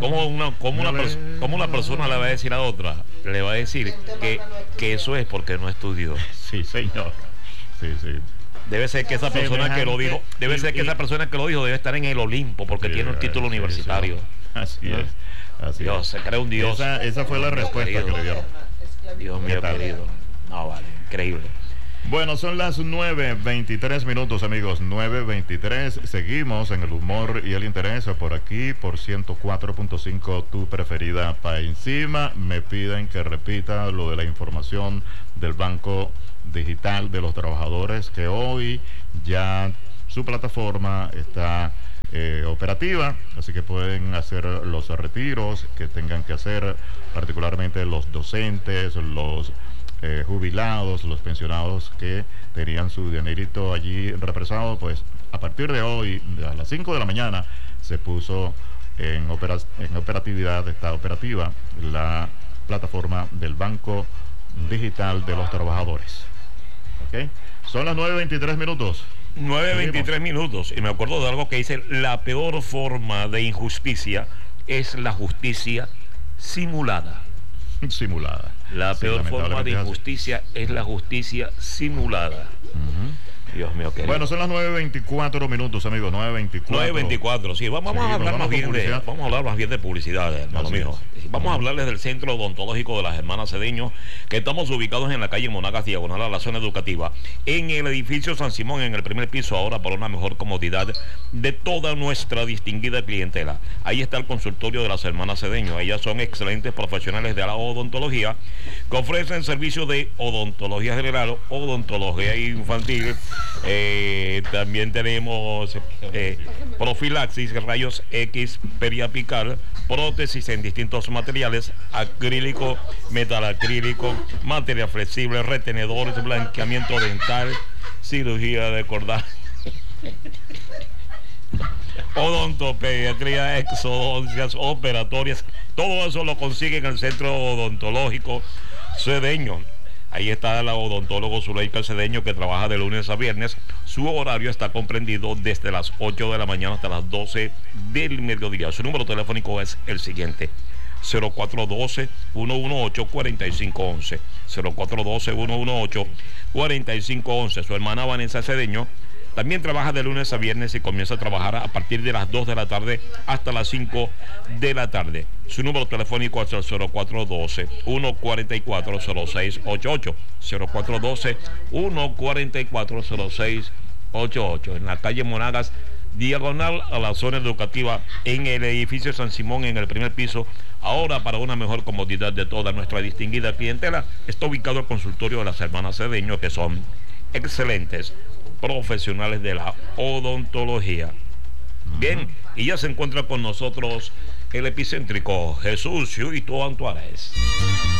¿Cómo una persona le va a decir a otra? Le va a decir que eso es porque no estudió. Sí, señor. Sí, sí. Debe ser que esa persona que lo dijo, esa persona que lo dijo debe estar en el Olimpo porque tiene un título universitario. Sí. Así es. Así Dios, se cree un Dios. Esa fue la respuesta que le dieron. Dios mío querido. No, vale, increíble. Bueno, son las 9:23 minutos, amigos. 9:23. Seguimos en el humor y el interés por aquí, por 104.5, tu preferida pa' encima. Me piden que repita lo de la información del Banco Digital de los Trabajadores, que hoy ya su plataforma está operativa, así que pueden hacer los retiros que tengan que hacer, particularmente los docentes, los jubilados, los pensionados que tenían su dinerito allí represado. Pues a partir de hoy, a las 5 de la mañana, se puso en operatividad, está operativa la plataforma del Banco Digital de los Trabajadores. ¿Ok? Son las 9:23 minutos. 9:23 minutos. Y me acuerdo de algo que dice: la peor forma de injusticia es la justicia simulada. Simulada. La peor forma de injusticia es la justicia simulada. Dios mío querido. Bueno, son las 9:24 minutos, amigos. 9:24, sí. Vamos a hablar más bien de publicidad, hermano mío. Vamos a hablarles del Centro Odontológico de las Hermanas Cedeño, que estamos ubicados en la calle Monagas, diagonal a la zona educativa, en el edificio San Simón, en el primer piso, ahora para una mejor comodidad de toda nuestra distinguida clientela. Ahí está el consultorio de las Hermanas Cedeño. Ellas son excelentes profesionales de la odontología, que ofrecen servicios de odontología general, odontología infantil. También tenemos profilaxis, rayos X, periapical, prótesis en distintos materiales, acrílico, metalacrílico, materia flexible, retenedores, blanqueamiento dental, cirugía de cordal, odontopediatría, exodoncias operatorias. Todo eso lo consiguen en el Centro Odontológico Cedeño. Ahí está el odontólogo Zuleika Cedeño, que trabaja de lunes a viernes. Su horario está comprendido desde las 8 de la mañana hasta las 12 del mediodía. Su número telefónico es el siguiente: 0412-118-4511. 0412-118-4511. Su hermana Vanessa Cedeño también trabaja de lunes a viernes y comienza a trabajar a partir de las 2 de la tarde hasta las 5 de la tarde. Su número telefónico es el 0412-144-0688. 0412-144-0688. En la calle Monagas, diagonal a la zona educativa, en el edificio San Simón, en el primer piso. Ahora, para una mejor comodidad de toda nuestra distinguida clientela, está ubicado el consultorio de las Hermanas Cedeño, que son excelentes profesionales de la odontología. Bien, y ya se encuentra con nosotros el epicéntrico Jesús Yuito Antuárez.